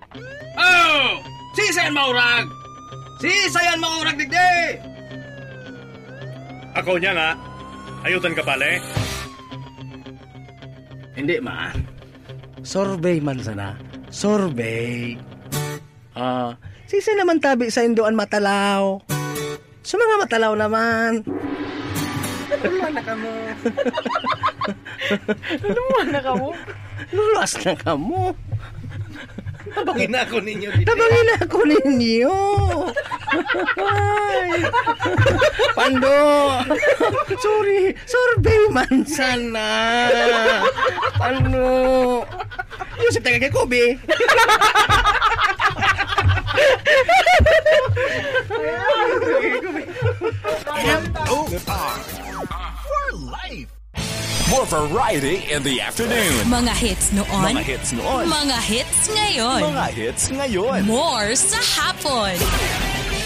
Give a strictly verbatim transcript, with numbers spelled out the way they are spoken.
Oh! Sisayan maurag! Sisayan maurag, digdi! Ako niya nga. Ayutan ka pala eh. Hindi man. Sorbay man sana. Sorbay. Ah, sisa naman tabi sa induan matalaw. Sa mga matalaw naman. Luluan na ka mo. Luluan na ka mo? Luluas na ka mo. Tabangin na ako ninyo. Tabangin na ako ninyo. Ay. Pando. Sorry. Sorbay man sana. Pando. Yusip taga kay Kobe. M O R for life. More variety in the afternoon. Mga hits noon. Mga hits noon. Mga hits ngayon. Mga hits ngayon. More sa hapon.